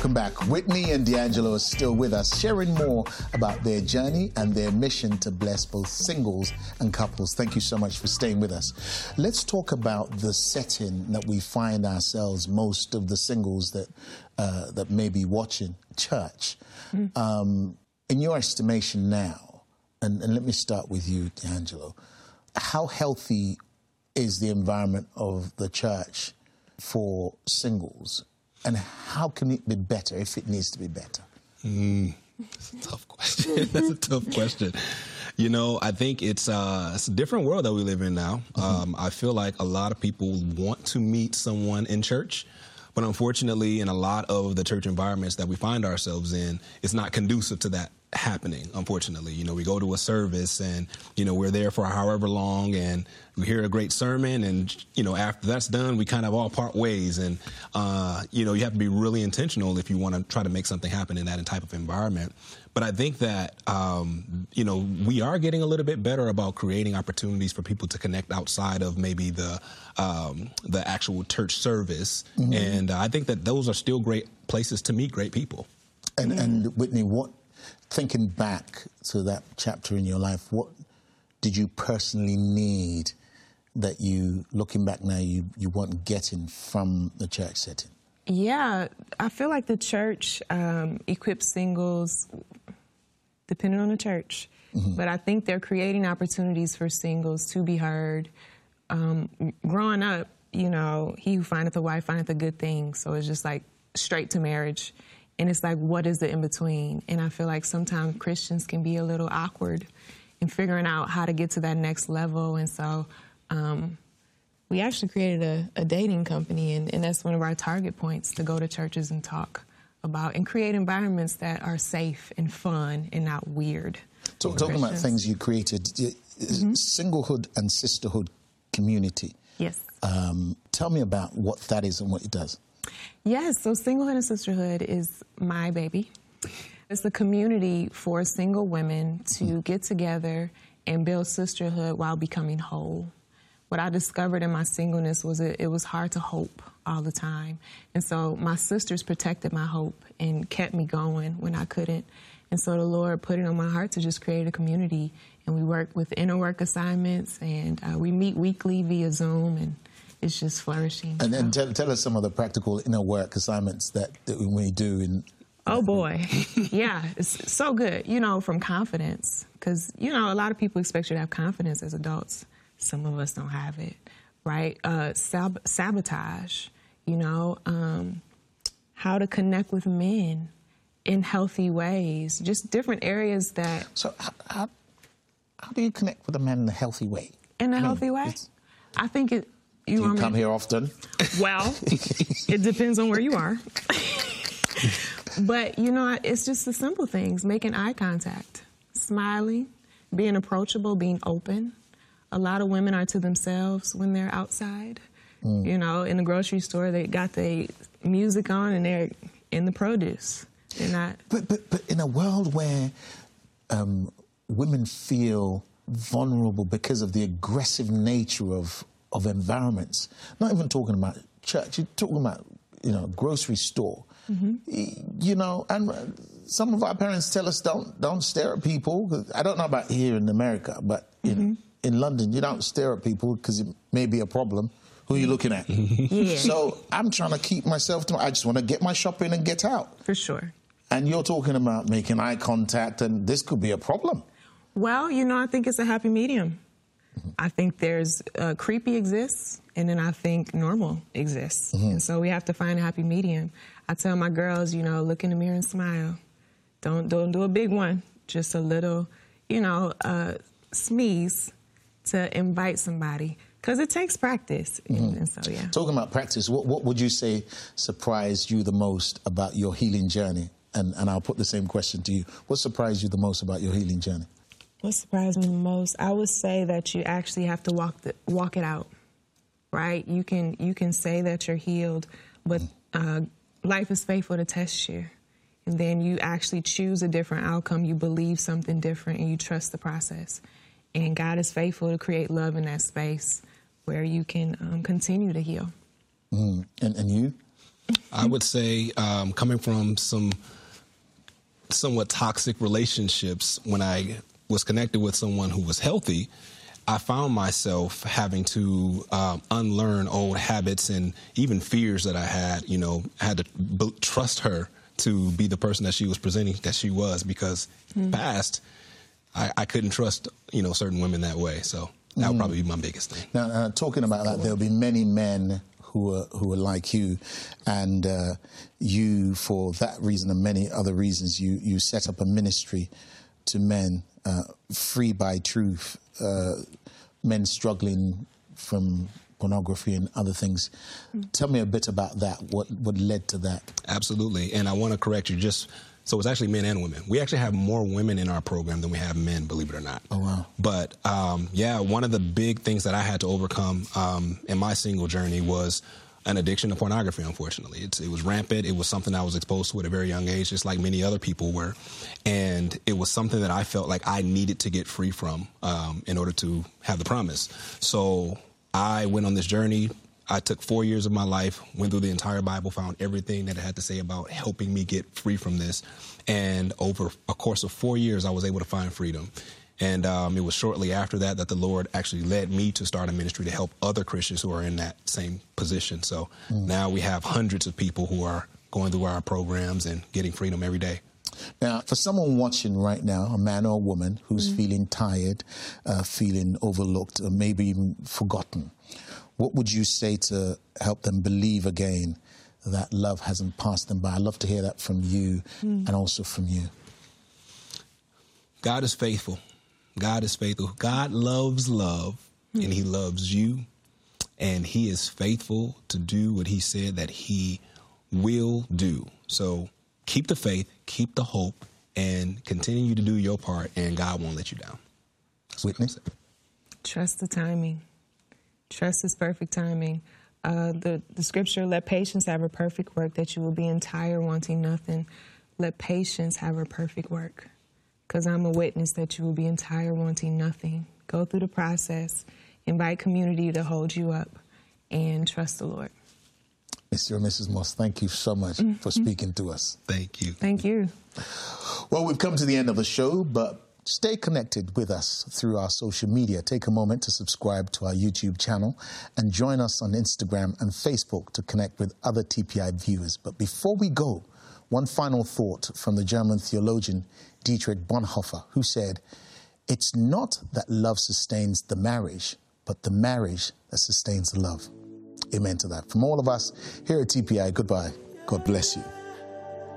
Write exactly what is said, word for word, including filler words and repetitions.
Welcome back. Whitney and D'Angelo are still with us, sharing more about their journey and their mission to bless both singles and couples. Thank you so much for staying with us. Let's talk about the setting that we find ourselves, most of the singles that uh, that may be watching, church. Mm. Um, in your estimation now, and, and let me start with you, D'Angelo, how healthy is the environment of the church for singles? And how can it be better if it needs to be better? Mm, that's a tough question. That's a tough question. You know, I think it's, uh, it's a different world that we live in now. Mm-hmm. um, I feel like a lot of people want to meet someone in church, but unfortunately, in a lot of the church environments that we find ourselves in, it's not conducive to that happening, unfortunately. You know, we go to a service and, you know, we're there for however long and we hear a great sermon and, you know, after that's done, we kind of all part ways. And, uh, you know, you have to be really intentional if you want to try to make something happen in that type of environment. But I think that, um, you know, we are getting a little bit better about creating opportunities for people to connect outside of maybe the um, the actual church service. Mm-hmm. And uh, I think that those are still great places to meet great people. And, mm-hmm. and Whitney, what, thinking back to that chapter in your life, what did you personally need that you, looking back now, you, you weren't getting from the church setting? Yeah, I feel like the church um, equips singles depending on the church. Mm-hmm. But I think they're creating opportunities for singles to be heard. Um, growing up, you know, he who findeth a wife findeth a good thing. So it's just like straight to marriage. And it's like, what is the in-between? And I feel like sometimes Christians can be a little awkward in figuring out how to get to that next level. And so um, we actually created a, a dating company, and, and that's one of our target points, to go to churches and talk about and create environments that are safe and fun and not weird. So, talking about things you created, mm-hmm. Singlehood and Sisterhood Community. Yes. Um, tell me about what that is and what it does. Yes, so Singlehood and Sisterhood is my baby. It's a community for single women to mm. get together and build sisterhood while becoming whole. What I discovered in my singleness was it, it was hard to hope all the time. And so my sisters protected my hope and kept me going when I couldn't. And so the Lord put it on my heart to just create a community. And we work with inner work assignments, and uh, we meet weekly via Zoom, and it's just flourishing. And then tell, tell us some of the practical inner work assignments that, that we do. In oh, boy. Yeah, it's so good. You know, from confidence, because, you know, a lot of people expect you to have confidence as adults. Some of us don't have it, right? Uh, sab sabotage, you know, um, how to connect with men in healthy ways, just different areas that... So how, how, how do you connect with a man in a healthy way? In a I healthy mean, way? I think it... You, do you want come me? here often? Well, it depends on where you are. But, you know, it's just the simple things, making eye contact, smiling, being approachable, being open. A lot of women are to themselves when they're outside. Mm. You know, in the grocery store, they got the music on and they're in the produce. They're not... But, but, but in a world where um, women feel vulnerable because of the aggressive nature of, of environments, not even talking about church, you're talking about, you know, grocery store, mm-hmm. you know, and some of our parents tell us don't, don't stare at people. I don't know about here in America, but, you mm-hmm. know, in London, you don't stare at people because it may be a problem. Who are you looking at? Yeah. So I'm trying to keep myself to... I just want to get my shopping and get out. For sure. And you're talking about making eye contact, and this could be a problem. Well, you know, I think it's a happy medium. Mm-hmm. I think there's... Uh, creepy exists, and then I think normal exists. Mm-hmm. And so we have to find a happy medium. I tell my girls, you know, look in the mirror and smile. Don't, don't do a big one. Just a little, you know, uh, sneeze to invite somebody, because it takes practice. Mm-hmm. And so, yeah. Talking about practice, what, what would you say surprised you the most about your healing journey? And, and I'll put the same question to you. What surprised you the most about your healing journey? What surprised me the most? I would say that you actually have to walk the, walk it out, right? You can, you can say that you're healed, but uh, life is faithful to test you. And then you actually choose a different outcome. You believe something different, and you trust the process. And God is faithful to create love in that space where you can um, continue to heal. Mm. And, and you? I would say um, coming from some somewhat toxic relationships, when I was connected with someone who was healthy, I found myself having to um, unlearn old habits and even fears that I had. You know, I had to b- trust her to be the person that she was presenting that she was, because mm. past, I, I couldn't trust, you know, certain women that way. So that would mm. probably be my biggest thing. Now, uh, talking about that, there'll be many men who are who are like you, and uh, you, for that reason and many other reasons, you you set up a ministry to men, uh, Free by Truth, uh, men struggling from pornography and other things. Mm. Tell me a bit about that. What what led to that? Absolutely, and I want to correct you. Just so it's actually men and women. We actually have more women in our program than we have men, believe it or not. Oh wow! But um, yeah, one of the big things that I had to overcome um, in my single journey was an addiction to pornography. Unfortunately, it's, it was rampant. It was something I was exposed to at a very young age, just like many other people were, and it was something that I felt like I needed to get free from um, in order to have the promise. So I went on this journey. I took four years of my life, went through the entire Bible, found everything that it had to say about helping me get free from this. And over a course of four years, I was able to find freedom. And um, it was shortly after that that the Lord actually led me to start a ministry to help other Christians who are in that same position. So mm. now we have hundreds of people who are going through our programs and getting freedom every day. Now, for someone watching right now, a man or a woman who's mm. feeling tired, uh, feeling overlooked, or maybe even forgotten, what would you say to help them believe again that love hasn't passed them by? I'd love to hear that from you mm. and also from you. God is faithful. God is faithful. God loves love, mm. and he loves you, and he is faithful to do what he said that he will do. So keep the faith, keep the hope, and continue to do your part, and God won't let you down. Whitney? Trust the timing. Trust his perfect timing. Uh, the, the scripture, let patience have a perfect work, that you will be entire, wanting nothing. Let patience have a perfect work, because I'm a witness that you will be entire, wanting nothing. Go through the process, invite community to hold you up, and trust the Lord. Mister and Missus Moss, thank you so much mm-hmm. for speaking to us. Thank you. Thank you. Well, we've come to the end of the show, but stay connected with us through our social media. Take a moment to subscribe to our YouTube channel and join us on Instagram and Facebook to connect with other T P I viewers. But before we go, one final thought from the German theologian Dietrich Bonhoeffer, who said, "It's not that love sustains the marriage, but the marriage that sustains the love." Amen to that. From all of us here at T P I, goodbye. God bless you.